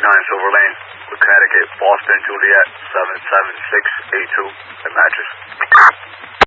Silver Lane, with Connecticut, Boston, Juliet, 77682, at Mattress.